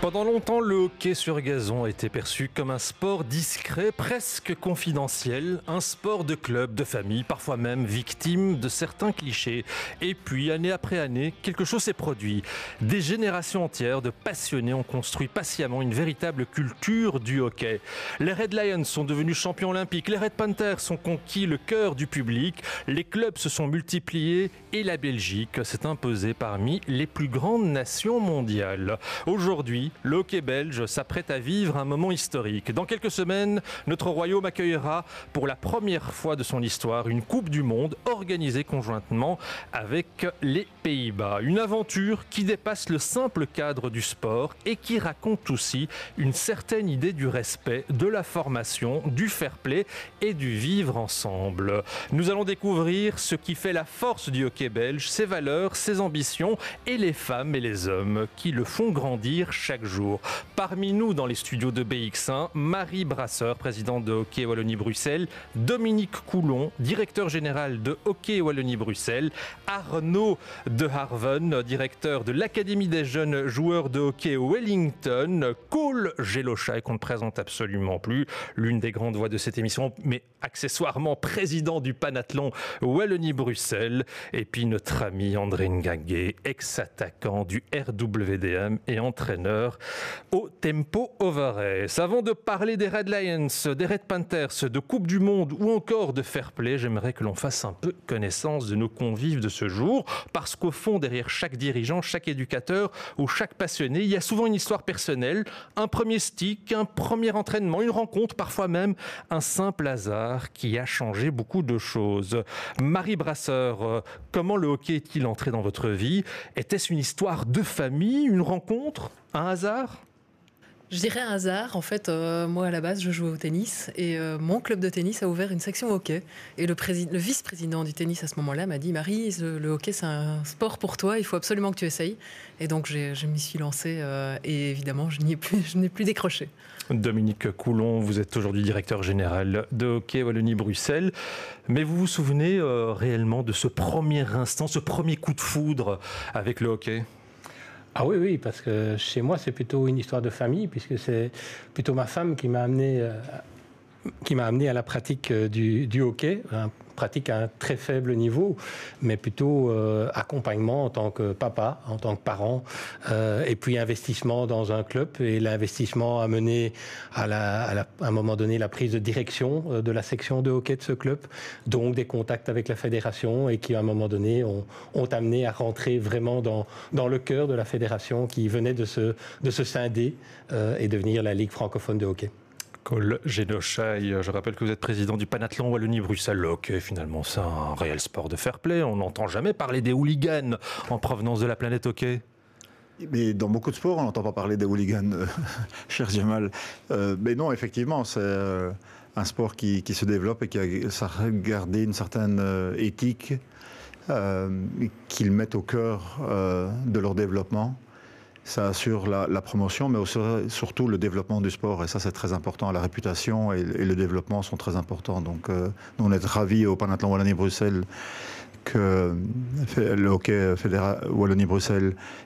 Pendant longtemps, le hockey sur gazon a été perçu comme un sport discret, presque confidentiel, un sport de club, de famille, parfois même victime de certains clichés. Et puis, année après année, quelque chose s'est produit. Des générations entières de passionnés ont construit patiemment une véritable culture du hockey. Les Red Lions sont devenus champions olympiques, les Red Panthers ont conquis le cœur du public, les clubs se sont multipliés et la Belgique s'est imposée parmi les plus grandes nations mondiales. Aujourd'hui, le hockey belge s'apprête à vivre un moment historique. Dans quelques semaines, notre royaume accueillera pour la première fois de son histoire une Coupe du Monde organisée conjointement avec les Pays-Bas. Une aventure qui dépasse le simple cadre du sport et qui raconte aussi une certaine idée du respect, de la formation, du fair play et du vivre ensemble. Nous allons découvrir ce qui fait la force du hockey belge, ses valeurs, ses ambitions et les femmes et les hommes qui le font grandir chaque jour. Parmi nous dans les studios de BX1, Marie Brasseur, présidente de Hockey Wallonie-Bruxelles, Dominique Coulon, directeur général de Hockey Wallonie-Bruxelles, Arnaud de Harven, directeur de l'Académie des jeunes joueurs de hockey Wellington, Cole Gelochai, qu'on ne présente absolument plus, l'une des grandes voix de cette émission, mais accessoirement président du Panathlon Wallonie-Bruxelles, et puis notre ami André Ngagé, ex-attaquant du RWDM et entraîneur au Tempo Overrace. Avant de parler des Red Lions, des Red Panthers, de Coupe du Monde ou encore de Fair Play, j'aimerais que l'on fasse un peu connaissance de nos convives de ce jour, parce qu'au fond, derrière chaque dirigeant, chaque éducateur ou chaque passionné, il y a souvent une histoire personnelle, un premier stick, un premier entraînement, une rencontre, parfois même un simple hasard qui a changé beaucoup de choses. Marie Brasseur, comment le hockey est-il entré dans votre vie? Était-ce une histoire de famille, une rencontre, un hasard? Je dirais un hasard. En fait, moi, à la base, je jouais au tennis et mon club de tennis a ouvert une section hockey. Et le vice-président du tennis à ce moment-là m'a dit « Marie, le hockey, c'est un sport pour toi, il faut absolument que tu essayes. » Et donc, je m'y suis lancée et évidemment, je n'ai plus décroché. Dominique Coulon, vous êtes aujourd'hui directeur général de Hockey Wallonie-Bruxelles. Mais vous vous souvenez réellement de ce premier instant, ce premier coup de foudre avec le hockey ? Ah oui, parce que chez moi, c'est plutôt une histoire de famille, puisque c'est plutôt ma femme qui m'a amené à la pratique du hockey, pratique à un très faible niveau, mais plutôt accompagnement en tant que papa, en tant que parent, et puis investissement dans un club. Et l'investissement a mené à un moment donné la prise de direction de la section de hockey de ce club, donc des contacts avec la fédération et qui à un moment donné ont amené à rentrer vraiment dans le cœur de la fédération qui venait de se scinder et devenir la Ligue francophone de hockey. Cole Gelochai, je rappelle que vous êtes président du Panathlon Wallonie-Bruxelles. Le hockey, finalement, c'est un réel sport de fair play. On n'entend jamais parler des hooligans en provenance de la planète hockey. Mais dans beaucoup de sports, on n'entend pas parler des hooligans, cher Jamal. Mais non, effectivement, c'est un sport qui se développe et qui a gardé une certaine éthique qu'ils mettent au cœur de leur développement. Ça assure la promotion, mais aussi, surtout le développement du sport. Et ça, c'est très important. La réputation et le développement sont très importants. Donc, nous, on est ravis au Panathlon Wallonie-Bruxelles que le hockey Wallonie-Bruxelles